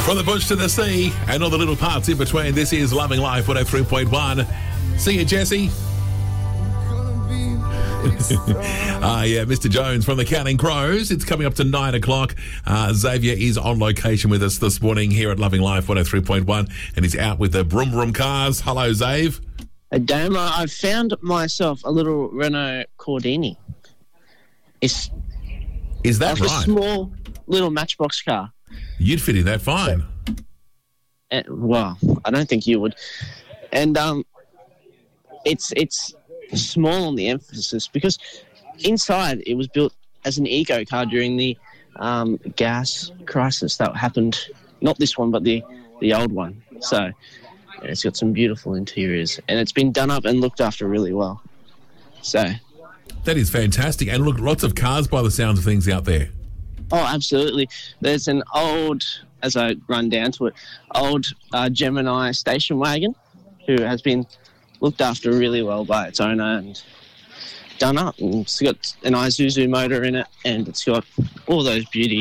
From the bush to the sea and all the little parts in between, this is Loving Life 103.1. See you, Jesse. Mr. Jones from the Counting Crows. It's coming up to 9 o'clock. Xavier is on location with us this morning here at Loving Life 103.1, and he's out with the Brum Brum cars. Hello, Zave. Hey, Damo, I've found myself a little Renault Cordini. Is that like right? A small little matchbox car. You'd fit in that fine. Well, I don't think you would. And it's small on the emphasis because inside it was built as an eco car during the gas crisis that happened. Not this one, but the old one. So it's got some beautiful interiors, and it's been done up and looked after really well. So that is fantastic. And look, lots of cars by the sounds of things out there. Oh, absolutely. There's an old, as I run down to it, old Gemini station wagon who has been looked after really well by its owner and done up. And it's got an Isuzu motor in it, and it's got all those beauties.